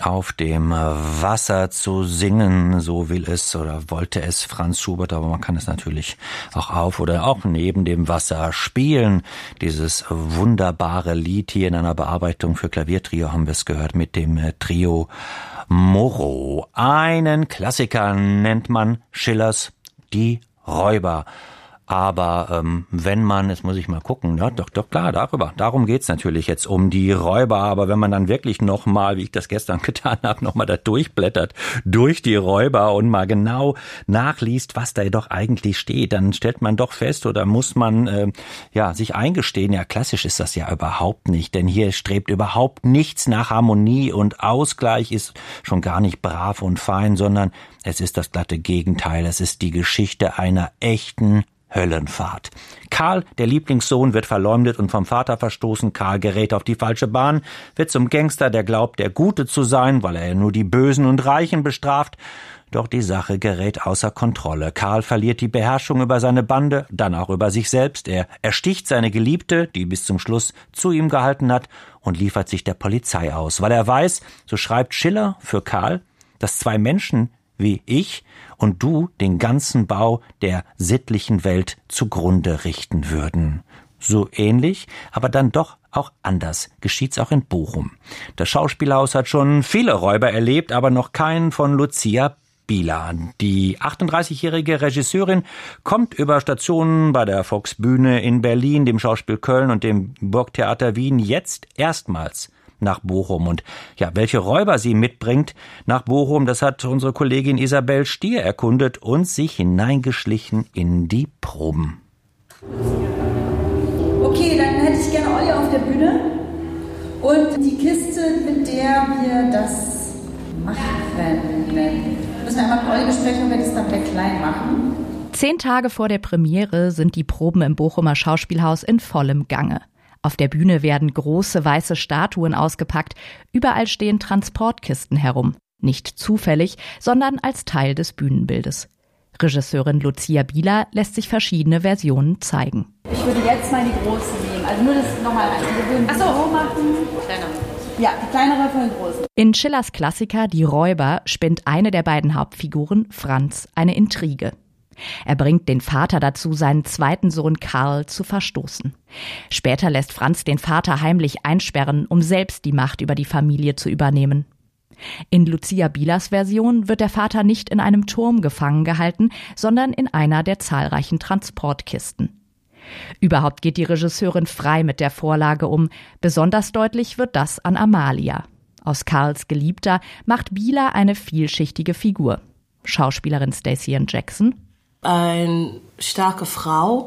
auf dem Wasser zu singen, so will es oder wollte es Franz Schubert, aber man kann es natürlich auch auf oder auch neben dem Wasser spielen. Dieses wunderbare Lied hier in einer Bearbeitung für Klaviertrio haben wir es gehört mit dem Trio Moro. Einen Klassiker nennt man Schillers Die Räuber. Aber wenn man, jetzt muss ich mal gucken, ja, doch klar, darum geht's natürlich jetzt um die Räuber, aber wenn man dann wirklich nochmal, wie ich das gestern getan habe, nochmal da durchblättert durch die Räuber und mal genau nachliest, was da doch eigentlich steht, dann stellt man doch fest oder muss man sich eingestehen, ja klassisch ist das ja überhaupt nicht, denn hier strebt überhaupt nichts nach Harmonie und Ausgleich, ist schon gar nicht brav und fein, sondern es ist das glatte Gegenteil, es ist die Geschichte einer echten Höllenfahrt. Karl, der Lieblingssohn, wird verleumdet und vom Vater verstoßen. Karl gerät auf die falsche Bahn, wird zum Gangster, der glaubt, der Gute zu sein, weil er nur die Bösen und Reichen bestraft. Doch die Sache gerät außer Kontrolle. Karl verliert die Beherrschung über seine Bande, dann auch über sich selbst. Er ersticht seine Geliebte, die bis zum Schluss zu ihm gehalten hat, und liefert sich der Polizei aus. Weil er weiß, so schreibt Schiller für Karl, dass zwei Menschen wie ich und du den ganzen Bau der sittlichen Welt zugrunde richten würden. So ähnlich, aber dann doch auch anders geschieht's auch in Bochum. Das Schauspielhaus hat schon viele Räuber erlebt, aber noch keinen von Lucia Bieler. Die 38-jährige Regisseurin kommt über Stationen bei der Volksbühne in Berlin, dem Schauspiel Köln und dem Burgtheater Wien jetzt erstmals nach Bochum. Und ja, welche Räuber sie mitbringt nach Bochum, das hat unsere Kollegin Isabel Stier erkundet und sich hineingeschlichen in die Proben. Okay, dann hätte ich gerne Olli auf der Bühne und die Kiste, mit der wir das machen. Müssen wir einmal mit Olli besprechen, ob wir das dann wieder klein machen. 10 Tage vor der Premiere sind die Proben im Bochumer Schauspielhaus in vollem Gange. Auf der Bühne werden große weiße Statuen ausgepackt. Überall stehen Transportkisten herum. Nicht zufällig, sondern als Teil des Bühnenbildes. Regisseurin Lucia Bieler lässt sich verschiedene Versionen zeigen. Ich würde jetzt mal die große nehmen. Also nur das nochmal. Wir würden so machen. Kleiner. Ja, die kleinere von den großen. In Schillers Klassiker Die Räuber spinnt eine der beiden Hauptfiguren, Franz, eine Intrige. Er bringt den Vater dazu, seinen zweiten Sohn Karl zu verstoßen. Später lässt Franz den Vater heimlich einsperren, um selbst die Macht über die Familie zu übernehmen. In Lucia Bielers Version wird der Vater nicht in einem Turm gefangen gehalten, sondern in einer der zahlreichen Transportkisten. Überhaupt geht die Regisseurin frei mit der Vorlage um. Besonders deutlich wird das an Amalia. Aus Karls Geliebter macht Bieler eine vielschichtige Figur. Schauspielerin Stacey Jackson: Eine starke Frau,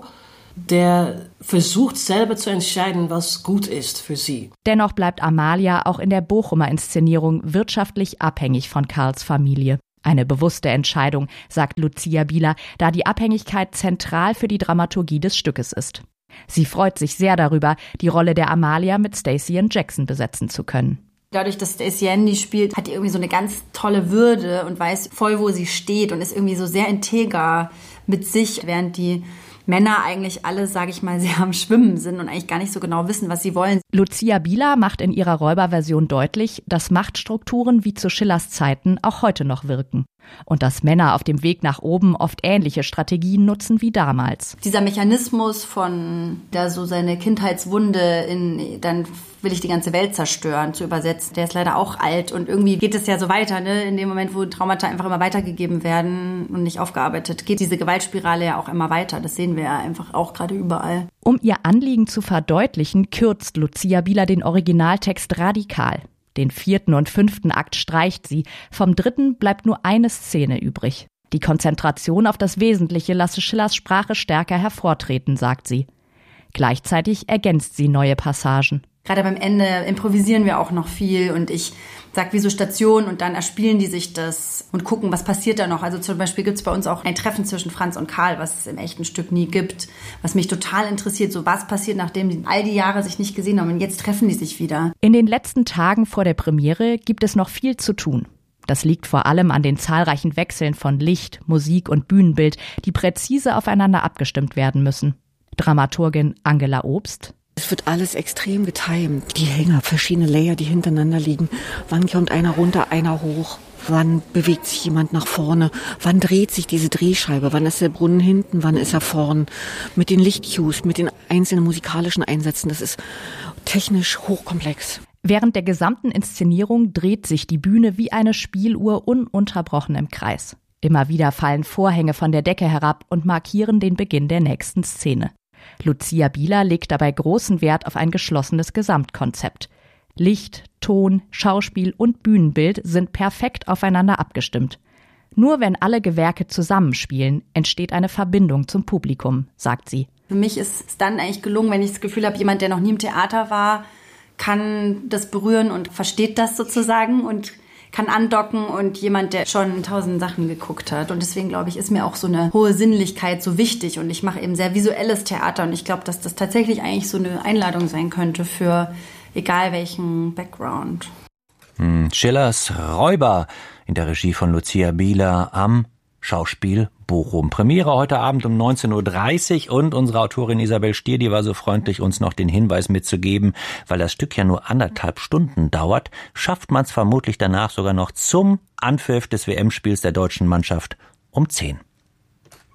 der versucht selber zu entscheiden, was gut ist für sie. Dennoch bleibt Amalia auch in der Bochumer Inszenierung wirtschaftlich abhängig von Karls Familie. Eine bewusste Entscheidung, sagt Lucia Bieler, da die Abhängigkeit zentral für die Dramaturgie des Stückes ist. Sie freut sich sehr darüber, die Rolle der Amalia mit Stacey Jackson besetzen zu können. Dadurch, dass Stacey die spielt, hat die irgendwie so eine ganz tolle Würde und weiß voll, wo sie steht und ist irgendwie so sehr integer mit sich, während die Männer eigentlich alle, sage ich mal, sehr am Schwimmen sind und eigentlich gar nicht so genau wissen, was sie wollen. Lucia Bieler macht in ihrer Räuberversion deutlich, dass Machtstrukturen wie zu Schillers Zeiten auch heute noch wirken. Und dass Männer auf dem Weg nach oben oft ähnliche Strategien nutzen wie damals. Dieser Mechanismus von, da so seine Kindheitswunde in, dann will ich die ganze Welt zerstören, zu übersetzen, der ist leider auch alt. Und irgendwie geht es ja so weiter, ne? In dem Moment, wo Traumata einfach immer weitergegeben werden und nicht aufgearbeitet, geht diese Gewaltspirale ja auch immer weiter. Das sehen wir ja einfach auch gerade überall. Um ihr Anliegen zu verdeutlichen, kürzt Lucia Bieler den Originaltext radikal. Den 4. und 5. Akt streicht sie. Vom 3. bleibt nur eine Szene übrig. Die Konzentration auf das Wesentliche lasse Schillers Sprache stärker hervortreten, sagt sie. Gleichzeitig ergänzt sie neue Passagen. Gerade beim Ende improvisieren wir auch noch viel und ich sag wie so Stationen und dann erspielen die sich das und gucken, was passiert da noch. Also zum Beispiel gibt's bei uns auch ein Treffen zwischen Franz und Karl, was es im echten Stück nie gibt, was mich total interessiert. So was passiert, nachdem die all die Jahre sich nicht gesehen haben und jetzt treffen die sich wieder. In den letzten Tagen vor der Premiere gibt es noch viel zu tun. Das liegt vor allem an den zahlreichen Wechseln von Licht, Musik und Bühnenbild, die präzise aufeinander abgestimmt werden müssen. Dramaturgin Angela Obst: Es wird alles extrem getimt. Die Hänger, verschiedene Layer, die hintereinander liegen. Wann kommt einer runter, einer hoch? Wann bewegt sich jemand nach vorne? Wann dreht sich diese Drehscheibe? Wann ist der Brunnen hinten? Wann ist er vorn? Mit den Lichtcues, mit den einzelnen musikalischen Einsätzen. Das ist technisch hochkomplex. Während der gesamten Inszenierung dreht sich die Bühne wie eine Spieluhr ununterbrochen im Kreis. Immer wieder fallen Vorhänge von der Decke herab und markieren den Beginn der nächsten Szene. Lucia Bieler legt dabei großen Wert auf ein geschlossenes Gesamtkonzept. Licht, Ton, Schauspiel und Bühnenbild sind perfekt aufeinander abgestimmt. Nur wenn alle Gewerke zusammenspielen, entsteht eine Verbindung zum Publikum, sagt sie. Für mich ist es dann eigentlich gelungen, wenn ich das Gefühl habe, jemand, der noch nie im Theater war, kann das berühren und versteht das sozusagen und kann andocken, und jemand, der schon 1000 Sachen geguckt hat. Und deswegen, glaube ich, ist mir auch so eine hohe Sinnlichkeit so wichtig. Und ich mache eben sehr visuelles Theater. Und ich glaube, dass das tatsächlich eigentlich so eine Einladung sein könnte für egal welchen Background. Schillers Räuber in der Regie von Lucia Bieler am Schauspiel Bochum. Premiere heute Abend um 19.30 Uhr, und unsere Autorin Isabel Stier, die war so freundlich, uns noch den Hinweis mitzugeben, weil das Stück ja nur 1,5 Stunden dauert, schafft man es vermutlich danach sogar noch zum Anpfiff des WM-Spiels der deutschen Mannschaft um 10.